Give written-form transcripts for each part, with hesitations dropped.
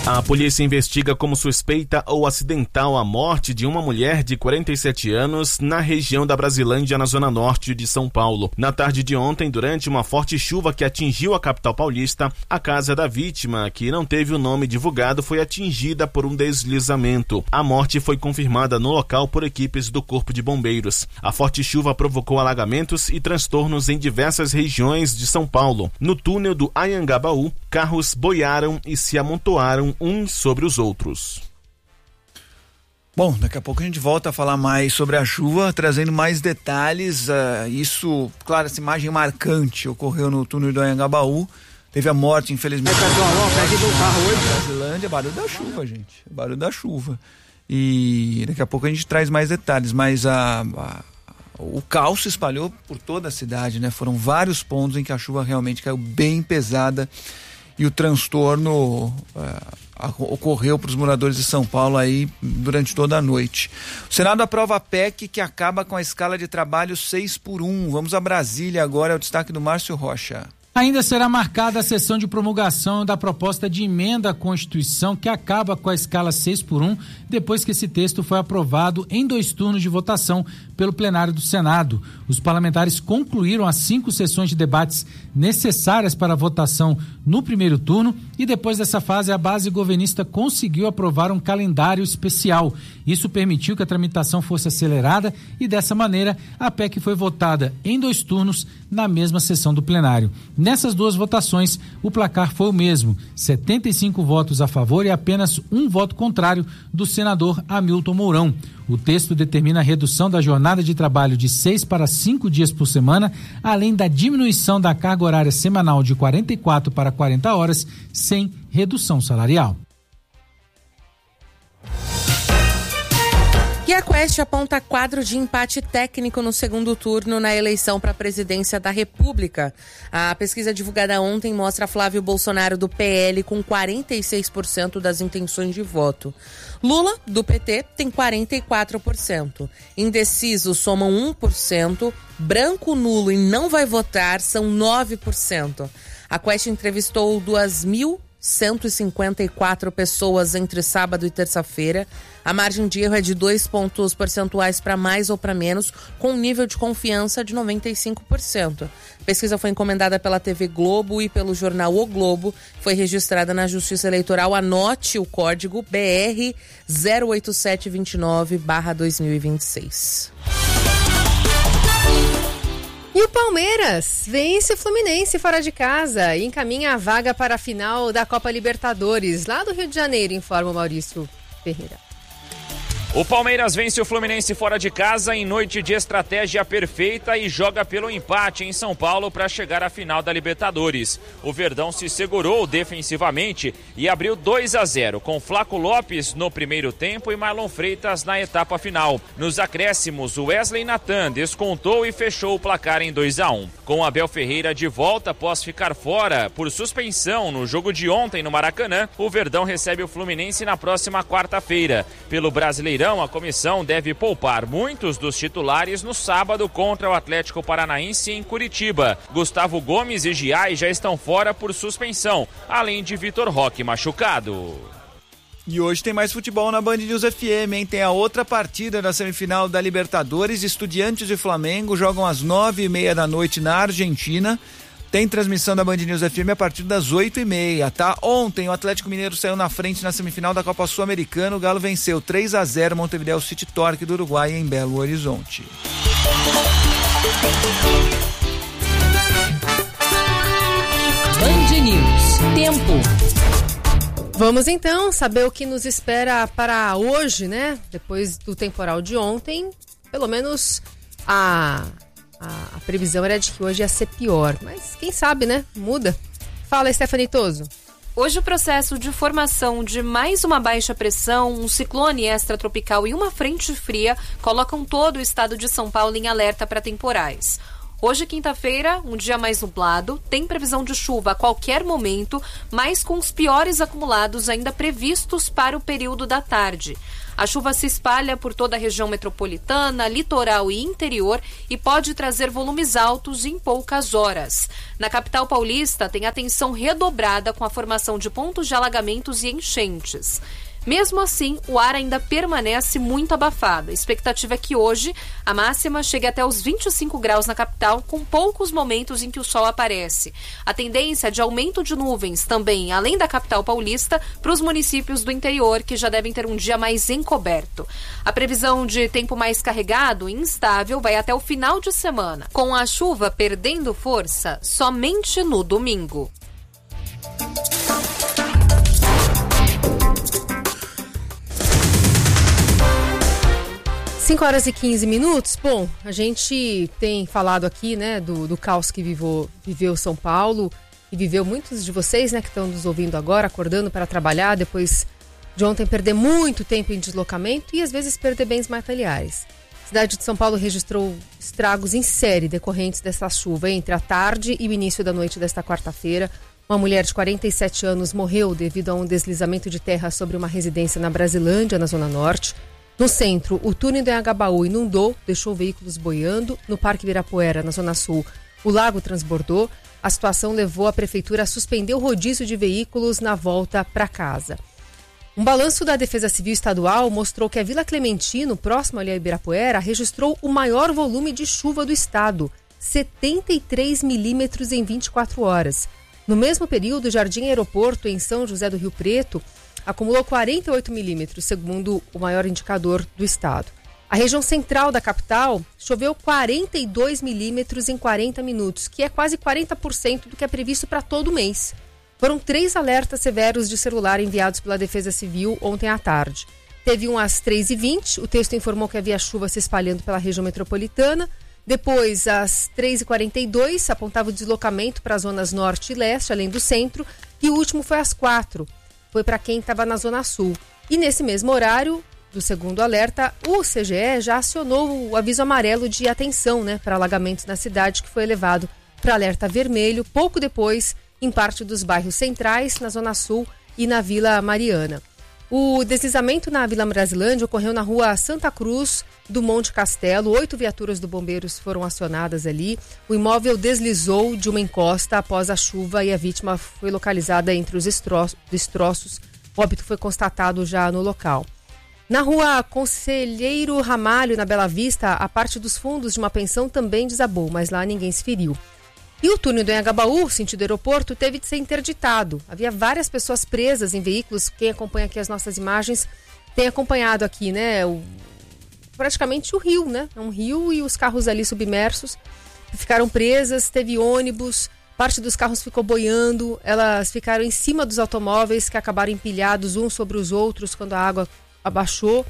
A polícia investiga como suspeita ou acidental a morte de uma mulher de 47 anos na região da Brasilândia, na zona norte de São Paulo. Na tarde de ontem, durante uma forte chuva que atingiu a capital paulista, a casa da vítima, que não teve o nome divulgado, foi atingida por um deslizamento. A morte foi confirmada no local por equipes do Corpo de Bombeiros. A forte chuva provocou alagamentos e transtornos em diversas regiões de São Paulo. No túnel do Anhangabaú, carros boiaram e se amontoaram uns sobre os outros. Bom, daqui a pouco a gente volta a falar mais sobre a chuva, trazendo mais detalhes. Isso, claro, essa imagem marcante ocorreu no túnel do Anhangabaú. Teve a morte, infelizmente. Brasilândia, barulho da chuva, gente. Barulho da chuva. E daqui a pouco a gente traz mais detalhes, mas o caos se espalhou por toda a cidade, né? Foram vários pontos em que a chuva realmente caiu bem pesada e o transtorno ocorreu para os moradores de São Paulo aí durante toda a noite. O Senado aprova a PEC que acaba com a escala de trabalho 6x1. Vamos a Brasília agora, é o destaque do Márcio Rocha. Ainda será marcada a sessão de promulgação da proposta de emenda à Constituição que acaba com a escala 6x1, depois que esse texto foi aprovado em 2 turnos de votação pelo plenário do Senado. Os parlamentares concluíram as 5 sessões de debates necessárias para a votação no primeiro turno e depois dessa fase a base governista conseguiu aprovar um calendário especial. Isso permitiu que a tramitação fosse acelerada e dessa maneira a PEC foi votada em 2 turnos na mesma sessão do plenário. Nessas 2 votações, o placar foi o mesmo, 75 votos a favor e apenas 1 voto contrário do senador Hamilton Mourão. O texto determina a redução da jornada de trabalho de 6 para 5 dias por semana, além da diminuição da carga horária semanal de 44 para 40 horas, sem redução salarial. E a Quest aponta quadro de empate técnico no segundo turno na eleição para a presidência da República. A pesquisa divulgada ontem mostra Flávio Bolsonaro do PL com 46% das intenções de voto. Lula, do PT, tem 44%. Indecisos somam 1%. Branco, nulo e não vai votar são 9%. A Quest entrevistou 2.154 pessoas entre sábado e terça-feira. A margem de erro é de 2 pontos percentuais para mais ou para menos, com um nível de confiança de 95%. A pesquisa foi encomendada pela TV Globo e pelo jornal O Globo. Foi registrada na Justiça Eleitoral. Anote o código BR 08729/2026. E o Palmeiras vence o Fluminense fora de casa e encaminha a vaga para a final da Copa Libertadores, lá do Rio de Janeiro, informa o Maurício Ferreira. O Palmeiras vence o Fluminense fora de casa em noite de estratégia perfeita e joga pelo empate em São Paulo para chegar à final da Libertadores. O Verdão se segurou defensivamente e abriu 2-0 com Flaco Lopes no primeiro tempo e Marlon Freitas na etapa final. Nos acréscimos, o Wesley Nathan descontou e fechou o placar em 2-1. Com Abel Ferreira de volta após ficar fora por suspensão no jogo de ontem no Maracanã, o Verdão recebe o Fluminense na próxima quarta-feira. Pelo Brasileirão, a comissão deve poupar muitos dos titulares no sábado contra o Atlético Paranaense em Curitiba. Gustavo Gomes e Giai já estão fora por suspensão, além de Vitor Roque machucado. E hoje tem mais futebol na Band News FM, hein? Tem a outra partida da semifinal da Libertadores. Estudiantes e Flamengo jogam às 9h30 da noite na Argentina. Tem transmissão da Band News FM a partir das 8h30, tá? Ontem o Atlético Mineiro saiu na frente na semifinal da Copa Sul-Americana. O Galo venceu 3-0 Montevideo City Torque do Uruguai em Belo Horizonte. Band News. Tempo. Vamos então saber o que nos espera para hoje, né? Depois do temporal de ontem, pelo menos a previsão era de que hoje ia ser pior, mas quem sabe, né? Muda. Fala, Stephanie Toso. Hoje o processo de formação de mais uma baixa pressão, um ciclone extratropical e uma frente fria colocam todo o estado de São Paulo em alerta para temporais. Hoje, quinta-feira, um dia mais nublado, tem previsão de chuva a qualquer momento, mas com os piores acumulados ainda previstos para o período da tarde. A chuva se espalha por toda a região metropolitana, litoral e interior e pode trazer volumes altos em poucas horas. Na capital paulista, tem atenção redobrada com a formação de pontos de alagamentos e enchentes. Mesmo assim, o ar ainda permanece muito abafado. A expectativa é que hoje a máxima chegue até os 25 graus na capital, com poucos momentos em que o sol aparece. A tendência é de aumento de nuvens também, além da capital paulista, para os municípios do interior, que já devem ter um dia mais encoberto. A previsão de tempo mais carregado e instável vai até o final de semana, com a chuva perdendo força somente no domingo. 5 horas e 15 minutos. Bom, a gente tem falado aqui, né, do caos que viveu São Paulo e viveu muitos de vocês, né, que estão nos ouvindo agora, acordando para trabalhar, depois de ontem perder muito tempo em deslocamento e às vezes perder bens materiais. A cidade de São Paulo registrou estragos em série decorrentes dessa chuva entre a tarde e o início da noite desta quarta-feira. Uma mulher de 47 anos morreu devido a um deslizamento de terra sobre uma residência na Brasilândia, na Zona Norte. No centro, o túnel do Anhangabaú inundou, deixou veículos boiando. No Parque Ibirapuera, na Zona Sul, o lago transbordou. A situação levou a prefeitura a suspender o rodízio de veículos na volta para casa. Um balanço da Defesa Civil Estadual mostrou que a Vila Clementino, próximo ali a Ibirapuera, registrou o maior volume de chuva do estado, 73 milímetros em 24 horas. No mesmo período, o Jardim Aeroporto, em São José do Rio Preto, acumulou 48 milímetros, segundo o maior indicador do estado. A região central da capital choveu 42 milímetros em 40 minutos, que é quase 40% do que é previsto para todo o mês. Foram 3 alertas severos de celular enviados pela Defesa Civil ontem à tarde. Teve um às 3h20, o texto informou que havia chuva se espalhando pela região metropolitana. Depois, às 3h42, apontava o deslocamento para as zonas norte e leste, além do centro. E o último foi às 4h. Foi para quem estava na Zona Sul. E nesse mesmo horário do segundo alerta, o CGE já acionou o aviso amarelo de atenção, né, para alagamentos na cidade, que foi elevado para alerta vermelho pouco depois em parte dos bairros centrais, na Zona Sul e na Vila Mariana. O deslizamento na Vila Brasilândia ocorreu na rua Santa Cruz do Monte Castelo. 8 viaturas do Bombeiros foram acionadas ali. O imóvel deslizou de uma encosta após a chuva e a vítima foi localizada entre os destroços. O óbito foi constatado já no local. Na rua Conselheiro Ramalho, na Bela Vista, a parte dos fundos de uma pensão também desabou, mas lá ninguém se feriu. E o túnel do Anhangabaú, sentido aeroporto, teve de ser interditado. Havia várias pessoas presas em veículos. Quem acompanha aqui as nossas imagens tem acompanhado aqui, né? Praticamente o rio, né? É um rio e os carros ali submersos ficaram presas. Teve ônibus, parte dos carros ficou boiando. Elas ficaram em cima dos automóveis que acabaram empilhados uns sobre os outros quando a água abaixou.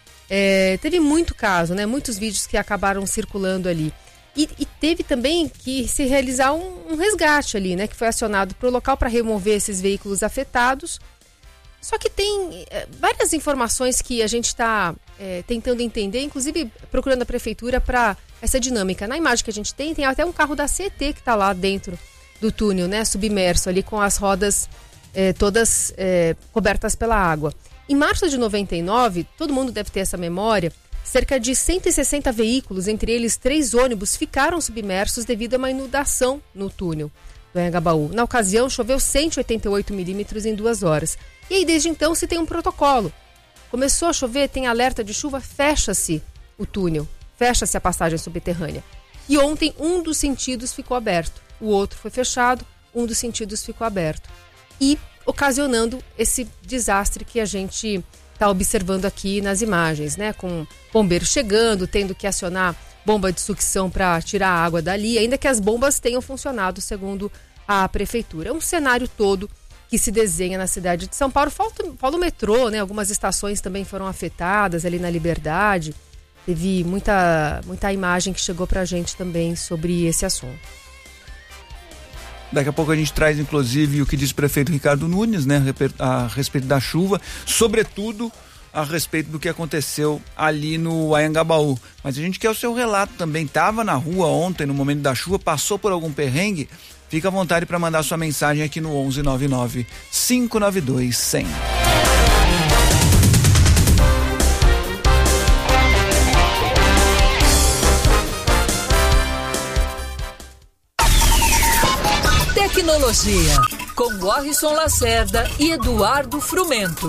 Teve muito caso, né? Muitos vídeos que acabaram circulando ali. E teve também que se realizar um resgate ali, né? Que foi acionado para o local para remover esses veículos afetados. Só que tem várias informações que a gente está tentando entender, inclusive procurando a prefeitura para essa dinâmica. Na imagem que a gente tem até um carro da CET que está lá dentro do túnel, né? Submerso ali com as rodas todas cobertas pela água. Em março de 99, todo mundo deve ter essa memória, cerca de 160 veículos, entre eles 3 ônibus, ficaram submersos devido a uma inundação no túnel do Anhangabaú. Na ocasião, choveu 188 milímetros em 2 horas. E aí, desde então, se tem um protocolo. Começou a chover, tem alerta de chuva, fecha-se o túnel, fecha-se a passagem subterrânea. E ontem, um dos sentidos ficou aberto, o outro foi fechado, um dos sentidos ficou aberto. E ocasionando esse desastre que a gente está observando aqui nas imagens, né? Com bombeiros chegando, tendo que acionar bomba de sucção para tirar a água dali, ainda que as bombas tenham funcionado, segundo a prefeitura. É um cenário todo que se desenha na cidade de São Paulo. Falta o metrô, né? Algumas estações também foram afetadas ali na Liberdade. Teve muita imagem que chegou para a gente também sobre esse assunto. Daqui a pouco a gente traz, inclusive, o que diz o prefeito Ricardo Nunes, né, a respeito da chuva, sobretudo a respeito do que aconteceu ali no Anhangabaú. Mas a gente quer o seu relato também. Estava na rua ontem, no momento da chuva, passou por algum perrengue? Fica à vontade para mandar sua mensagem aqui no 1199 592 100. Tecnologia, com Warrison Lacerda e Eduardo Frumento.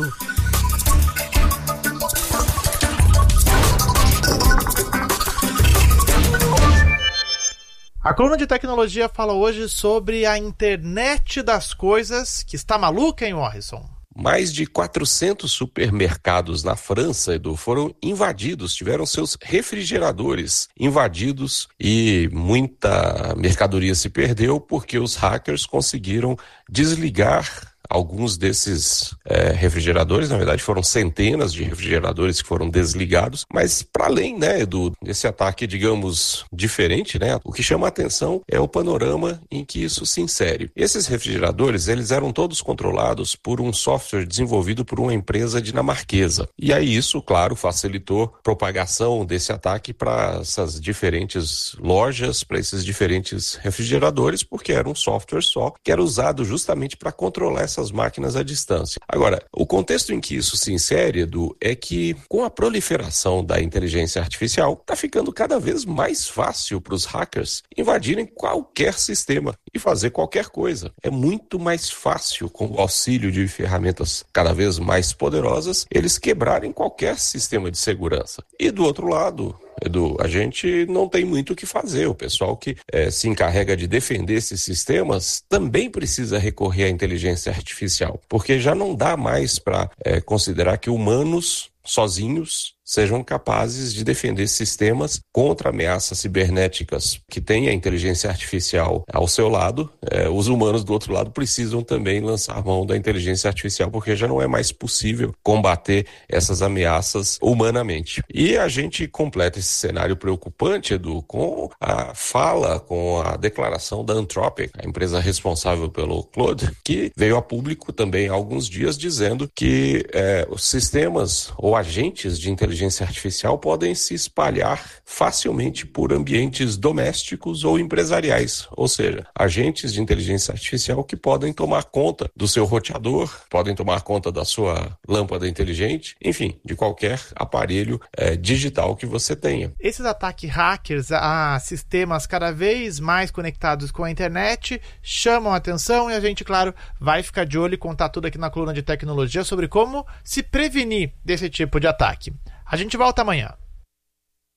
A coluna de tecnologia fala hoje sobre a internet das coisas, que está maluca, hein, Warrison? Mais de 400 supermercados na França, Edu, foram invadidos, tiveram seus refrigeradores invadidos e muita mercadoria se perdeu porque os hackers conseguiram desligar alguns desses refrigeradores. Na verdade foram centenas de refrigeradores que foram desligados, mas para além, né, Edu, desse ataque, digamos, diferente, né, o que chama a atenção é o panorama em que isso se insere. Esses refrigeradores, eles eram todos controlados por um software desenvolvido por uma empresa dinamarquesa, e aí isso, claro, facilitou a propagação desse ataque para essas diferentes lojas, para esses diferentes refrigeradores, porque era um software só, que era usado justamente para controlar essas máquinas à distância. Agora, o contexto em que isso se insere, Edu, é que com a proliferação da inteligência artificial, está ficando cada vez mais fácil para os hackers invadirem qualquer sistema e fazer qualquer coisa. É muito mais fácil, com o auxílio de ferramentas cada vez mais poderosas, eles quebrarem qualquer sistema de segurança. E do outro lado, Edu, a gente não tem muito o que fazer. O pessoal que se encarrega de defender esses sistemas também precisa recorrer à inteligência artificial, porque já não dá mais para considerar que humanos sozinhos sejam capazes de defender sistemas contra ameaças cibernéticas que têm a inteligência artificial ao seu lado. Os humanos do outro lado precisam também lançar mão da inteligência artificial, porque já não é mais possível combater essas ameaças humanamente. E a gente completa esse cenário preocupante, Edu, com a fala, com a declaração da Anthropic, a empresa responsável pelo Claude, que veio a público também há alguns dias dizendo que os sistemas ou agentes de inteligência artificial podem se espalhar facilmente por ambientes domésticos ou empresariais, ou seja, agentes de inteligência artificial que podem tomar conta do seu roteador, podem tomar conta da sua lâmpada inteligente, enfim, de qualquer aparelho digital que você tenha. Esses ataques hackers a sistemas cada vez mais conectados com a internet chamam a atenção e a gente, claro, vai ficar de olho e contar tudo aqui na coluna de tecnologia sobre como se prevenir desse tipo de ataque. A gente volta amanhã.